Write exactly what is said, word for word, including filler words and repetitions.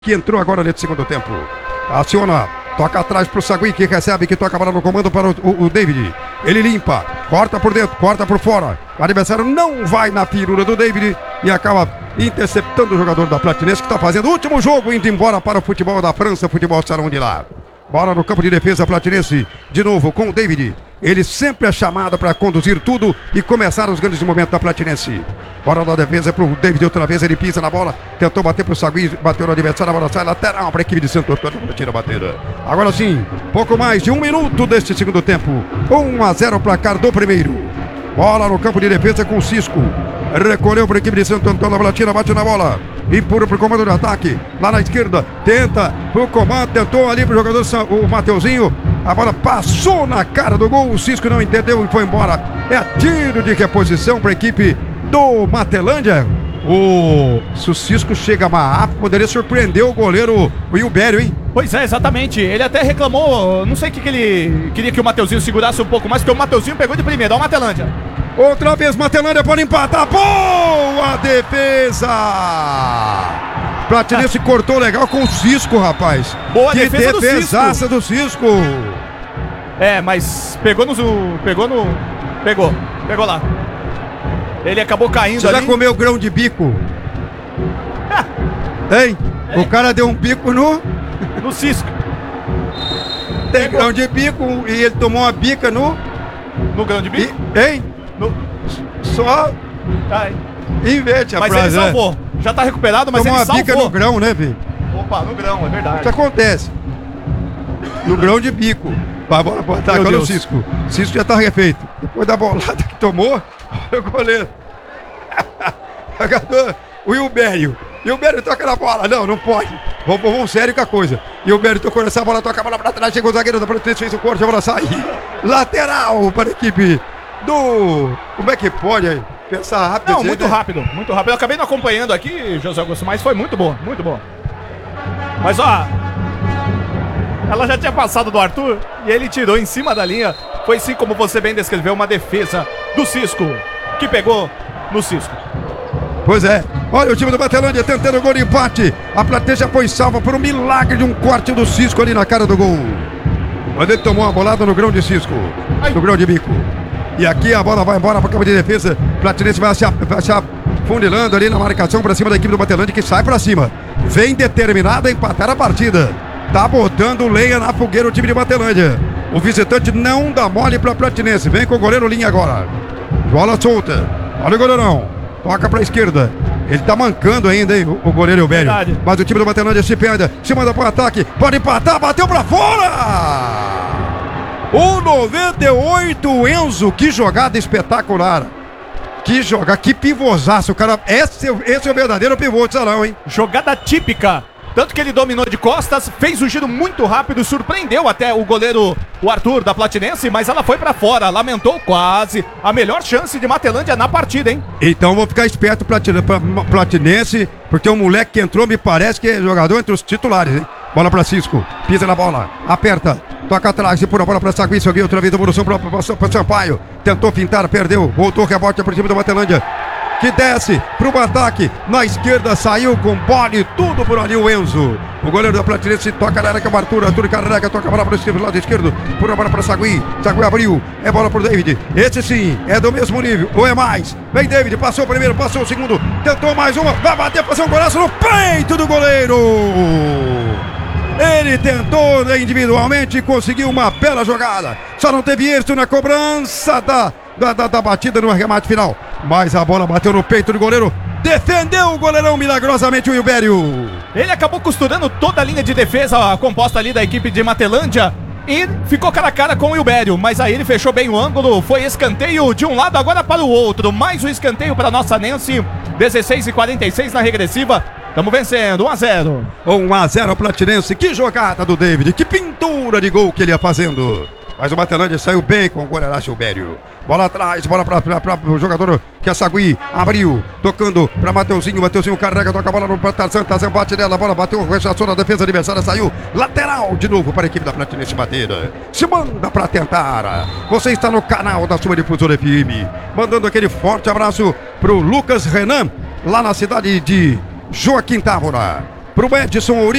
que entrou agora nesse segundo tempo. Aciona, toca atrás pro Sagui, que recebe, que toca a bola no comando para o, o, o David. Ele limpa, corta por dentro, corta por fora. O adversário não vai na firula do David e acaba interceptando o jogador da Platinense, que está fazendo o último jogo, indo embora para o futebol da França, futebol salão de lá. Bola no campo de defesa Platinense, de novo com o David. Ele sempre é chamado para conduzir tudo e começar os grandes momentos da Platinense. Bola da defesa para o David, outra vez ele pisa na bola, tentou bater para o Sagui, bateu no adversário, a bola sai lateral para a equipe de Santo Antônio, tira a batida. Agora sim, pouco mais de um minuto deste segundo tempo, um a zero o placar do primeiro. Bola no campo de defesa com o Cisco, recolheu para a equipe de Santo Antônio, a bola tira, bate na bola. Empurra para o comando de ataque, lá na esquerda, tenta para o comando, tentou ali para o jogador, o Mateuzinho, a bola passou na cara do gol, o Cisco não entendeu e foi embora. É tiro de reposição para a equipe do Matelândia. O, se o Cisco chega mais rápido, poderia surpreender o goleiro, o Ilbério, hein? Pois é, exatamente, ele até reclamou, não sei o que, que ele queria que o Mateuzinho segurasse um pouco mais, porque o Mateuzinho pegou de primeira, ó o Matelândia. Outra vez Matelândia pode empatar, boa defesa! Platinense ah. cortou legal com o Cisco, rapaz. Boa que defesa defesaça do Cisco. do Cisco. É, mas pegou no... Pegou no... Pegou, pegou lá. Ele acabou caindo. Você ali. Já comeu grão de bico? Hein? É. O cara deu um bico no... No Cisco. Tem pegou. Grão de bico e ele tomou uma bica no... No grão de bico? E... Hein? No... Só... Ai. Inverte a mas frase. Mas ele salvou. Né? Já tá recuperado, mas tomou ele salvou. Tomou uma bica no grão, né, filho? Opa, no grão, é verdade. Isso acontece. No grão de bico. Vai bola pro ataque, olha o Cisco. Cisco já tá refeito. Depois da bolada que tomou, olha o goleiro. Jogador, o Ilbério. Ilbério toca na bola. Não, não pode. Vamos, vamos sério com a coisa. Ilbério tocou nessa bola, toca a bola pra trás. Chegou o zagueiro da Platinense, fez o corte, a bola sai. Lateral para a equipe do... Como é que pode aí? Pensar rápido. Não, muito né? rápido, muito rápido. Eu acabei não acompanhando aqui, José Augusto, mas foi muito bom, muito bom. Mas ó, ela já tinha passado do Arthur e ele tirou em cima da linha. Foi sim, como você bem descreveu, uma defesa do Cisco, que pegou no Cisco. Pois é, olha o time do Matelândia tentando o gol de empate. A plateia já foi salva por um milagre de um corte do Cisco ali na cara do gol. Mas ele tomou uma bolada no grão de Cisco, Ai. no grão de bico. E aqui a bola vai embora para o campo de defesa. Platinense vai se, vai se afundilando ali na marcação para cima da equipe do Matelândia, que sai para cima. Vem determinada a empatar a partida. Tá botando lenha na fogueira o time de Matelândia. O visitante não dá mole para Platinense. Vem com o goleiro linha agora. Bola solta. Olha o goleirão. Toca para a esquerda. Ele tá mancando ainda, hein, o, o goleiro Ilbério. Mas o time do Matelândia se perde. Se manda para o ataque. Pode empatar. Bateu para fora. O noventa e oito, Enzo, que jogada espetacular. Que jogada, que pivôzaço, cara. Esse, esse é o verdadeiro pivô de salão, hein? Jogada típica. Tanto que ele dominou de costas, fez um giro muito rápido, surpreendeu até o goleiro, o Arthur, da Platinense, mas ela foi pra fora, lamentou quase a melhor chance de Matelândia na partida, hein? Então vou ficar esperto Platinense, porque o moleque que entrou me parece que é jogador entre os titulares, hein? Bola pra Cisco, pisa na bola, aperta, toca atrás, empurra a bola pra Sagui, Sagui, outra vez, evolução pra, pra, pra Sampaio, tentou fintar, perdeu, voltou, rebote pro time do Matelândia, que desce pro ataque, na esquerda, saiu com bola e tudo por ali o Enzo. O goleiro da Platinense toca na área, que é o Arthur, Arthur carrega, toca a bola para o lado esquerdo, por a bola para Sagui, Sagui abriu, é bola pro David, esse sim, é do mesmo nível, ou é mais, vem David, passou o primeiro, passou o segundo, tentou mais uma, vai bater, fazer um golaço no peito do goleiro. Ele tentou individualmente e conseguiu uma bela jogada. Só não teve êxito na cobrança da, da, da, da batida no arremate final. Mas a bola bateu no peito do goleiro. Defendeu o goleirão milagrosamente o Ilbério. Ele acabou costurando toda a linha de defesa composta ali da equipe de Matelândia e ficou cara a cara com o Ilbério. Mas aí ele fechou bem o ângulo. Foi escanteio de um lado agora para o outro. Mais um escanteio para a nossa Nense. dezesseis e quarenta e seis na regressiva. Estamos vencendo, um a zero. um a zero Platinense. Que jogada do David. Que pintura de gol que ele ia fazendo. Mas o Matelândia saiu bem com o goleiraço Ilbério. Bola atrás, bola para o jogador que é Sagui. Abriu, tocando para Mateuzinho. Mateuzinho carrega, toca a bola no Tarzan. Tarzan bate nela, a bola bateu, rechaçou na defesa adversária, saiu. Lateral de novo para a equipe da Platinense bater. Se manda para tentar. Você está no canal da sua Difusora F M. Mandando aquele forte abraço para o Lucas Renan, lá na cidade de Joaquim Távora. pro Edson Uri.